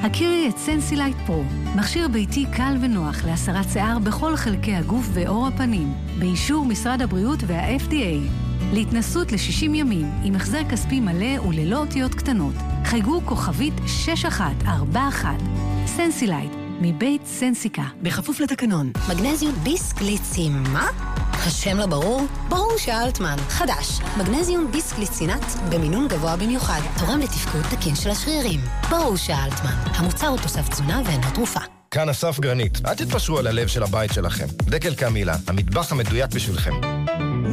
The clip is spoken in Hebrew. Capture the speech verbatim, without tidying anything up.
הכירי את סנסילייט פרו, מכשיר ביתי קל ונוח להסרת שיער בכל חלקי הגוף ואור הפנים, באישור משרד הבריאות וה-אף די איי. להתנסות ל-שישים ימים, עם החזר כספי מלא וללא אותיות קטנות. חייגו כוכבית שש אחת ארבע אחת. סנסילייט, מבית סנסיקה. בכפוף לתקנון. מגנזיום ביסקליצין, מה? השם לא ברור? ברור שאלטמן. חדש, מגנזיום ביסקליצינט במינון גבוה במיוחד. תורם לתפקוד תקין של השרירים. ברור שאלטמן. המוצר הוא תוסף תזונה ואינו תרופה. כאן אסף גרנית. אל תתפשרו על הלב של הבית שלכם. דקל קמילה, המטבח המדויק בשבילכם.